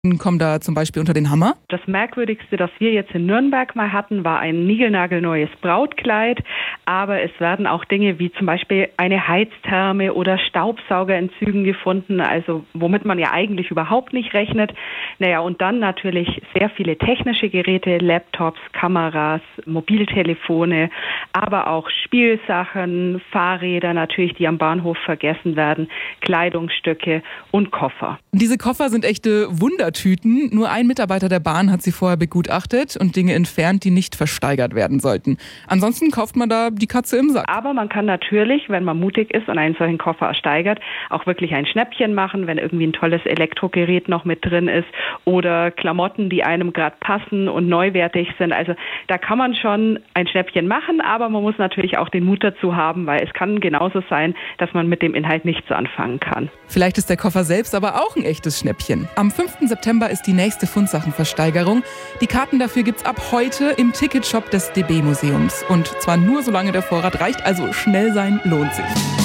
kommen da zum Beispiel unter den Hammer? Das Merkwürdigste, das wir jetzt in Nürnberg mal hatten, war ein niegelnagelneues Brautkleid. Aber es werden auch Dinge wie zum Beispiel eine Heiztherme oder Staubsauger in Zügen gefunden, also womit man ja eigentlich überhaupt nicht rechnet. Und dann natürlich sehr viele technische Geräte, Laptops, Kameras, Mobiltelefone, aber auch Spielsachen, Fahrräder natürlich, die am Bahnhof vergessen werden, Kleidungsstücke und Koffer. Diese Koffer sind echte Wundertüten. Nur ein Mitarbeiter der Bahn hat sie vorher begutachtet und Dinge entfernt, die nicht versteigert werden sollten. Ansonsten kauft man da die Katze im Sack. Aber man kann natürlich, wenn man mutig ist und einen solchen Koffer ersteigert, auch wirklich ein Schnäppchen machen, wenn irgendwie ein tolles Elektrogerät noch mit drin ist oder Klamotten, die einem gerade passen und neuwertig sind. Also da kann man schon ein Schnäppchen machen, aber man muss natürlich auch den Mut dazu haben, weil es kann genauso sein, dass man mit dem Inhalt nichts anfangen kann. Vielleicht ist der Koffer selbst aber auch ein echtes Schnäppchen. Am 5. September ist die nächste Fundsachenversteigerung. Die Karten dafür gibt's ab heute im Ticketshop des DB Museums. Und zwar nur solange der Vorrat reicht, also schnell sein lohnt sich.